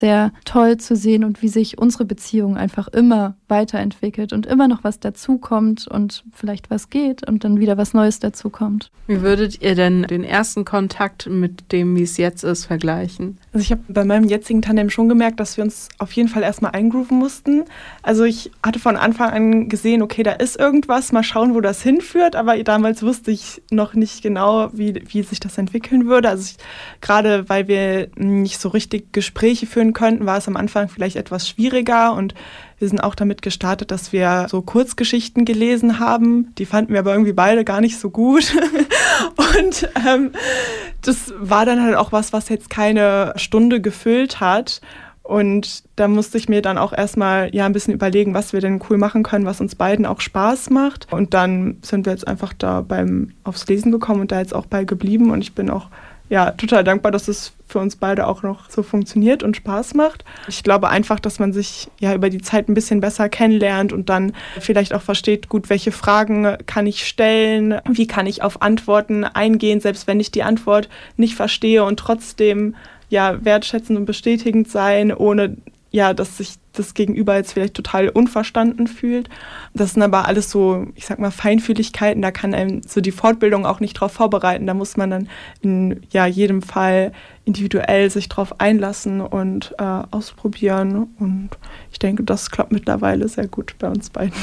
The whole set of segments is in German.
sehr toll zu sehen und wie sich unsere Beziehung einfach immer weiterentwickelt und immer noch was dazukommt und vielleicht was geht und dann wieder was Neues dazukommt. Wie würdet ihr denn den ersten Kontakt mit dem, wie es jetzt ist, vergleichen? Also ich habe bei meinem jetzigen Tandem schon gemerkt, dass wir uns auf jeden Fall erstmal eingrooven mussten. Also ich hatte von Anfang an gesehen, okay, da ist irgendwas, mal schauen, wo das hinführt, aber damals wusste ich noch nicht genau, wie sich das entwickeln würde. Also gerade weil wir nicht so richtig Gespräche führen könnten, war es am Anfang vielleicht etwas schwieriger und wir sind auch damit gestartet, dass wir so Kurzgeschichten gelesen haben. Die fanden wir aber irgendwie beide gar nicht so gut. Und das war dann halt auch was jetzt keine Stunde gefüllt hat. Und da musste ich mir dann auch erstmal ein bisschen überlegen, was wir denn cool machen können, was uns beiden auch Spaß macht. Und dann sind wir jetzt einfach da aufs Lesen gekommen und da jetzt auch bei geblieben. Und ich bin auch total dankbar, dass es für uns beide auch noch so funktioniert und Spaß macht. Ich glaube einfach, dass man sich über die Zeit ein bisschen besser kennenlernt und dann vielleicht auch versteht, gut, welche Fragen kann ich stellen, wie kann ich auf Antworten eingehen, selbst wenn ich die Antwort nicht verstehe und trotzdem wertschätzend und bestätigend sein, ohne dass sich das Gegenüber jetzt vielleicht total unverstanden fühlt. Das sind aber alles so, ich sag mal, Feinfühligkeiten, da kann einem so die Fortbildung auch nicht drauf vorbereiten. Da muss man dann in jedem Fall individuell sich drauf einlassen und ausprobieren. Und ich denke, das klappt mittlerweile sehr gut bei uns beiden.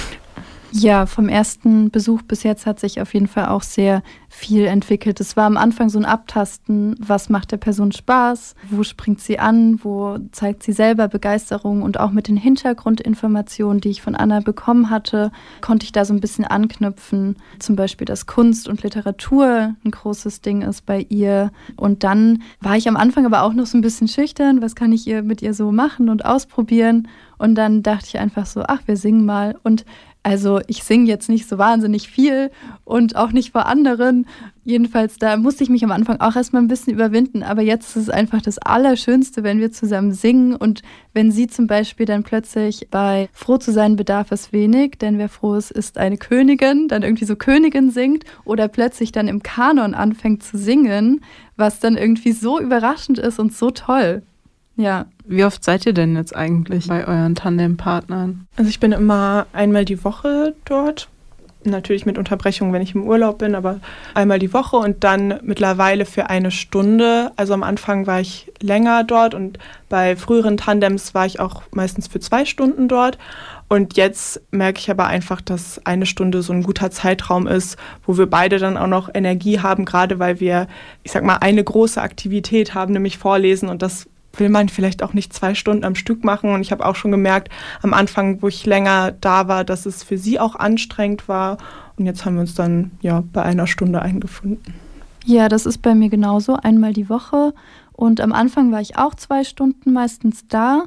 Ja, vom ersten Besuch bis jetzt hat sich auf jeden Fall auch sehr viel entwickelt. Es war am Anfang so ein Abtasten, was macht der Person Spaß, wo springt sie an, wo zeigt sie selber Begeisterung und auch mit den Hintergrundinformationen, die ich von Anna bekommen hatte, konnte ich da so ein bisschen anknüpfen. Zum Beispiel, dass Kunst und Literatur ein großes Ding ist bei ihr. Und dann war ich am Anfang aber auch noch so ein bisschen schüchtern, was kann ich mit ihr so machen und ausprobieren. Und dann dachte ich einfach so, wir singen mal. Und also ich singe jetzt nicht so wahnsinnig viel und auch nicht vor anderen. Jedenfalls, da musste ich mich am Anfang auch erstmal ein bisschen überwinden. Aber jetzt ist es einfach das Allerschönste, wenn wir zusammen singen. Und wenn sie zum Beispiel dann plötzlich bei Froh zu sein bedarf es wenig, denn wer froh ist, ist eine Königin, dann irgendwie so Königin singt oder plötzlich dann im Kanon anfängt zu singen, was dann irgendwie so überraschend ist und so toll. Ja. Wie oft seid ihr denn jetzt eigentlich bei euren Tandempartnern? Also ich bin immer einmal die Woche dort. Natürlich mit Unterbrechungen, wenn ich im Urlaub bin, aber einmal die Woche und dann mittlerweile für 1 Stunde. Also am Anfang war ich länger dort und bei früheren Tandems war ich auch meistens für 2 Stunden dort. Und jetzt merke ich aber einfach, dass 1 Stunde so ein guter Zeitraum ist, wo wir beide dann auch noch Energie haben, gerade weil wir, ich sag mal, eine große Aktivität haben, nämlich Vorlesen und das will man vielleicht auch nicht 2 Stunden am Stück machen. Und ich habe auch schon gemerkt, am Anfang, wo ich länger da war, dass es für sie auch anstrengend war. Und jetzt haben wir uns dann bei 1 Stunde eingefunden. Ja, das ist bei mir genauso, einmal die Woche. Und am Anfang war ich auch 2 Stunden meistens da.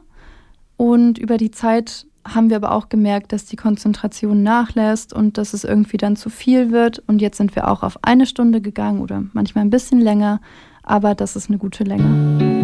Und über die Zeit haben wir aber auch gemerkt, dass die Konzentration nachlässt und dass es irgendwie dann zu viel wird. Und jetzt sind wir auch auf 1 Stunde gegangen oder manchmal ein bisschen länger. Aber das ist eine gute Länge.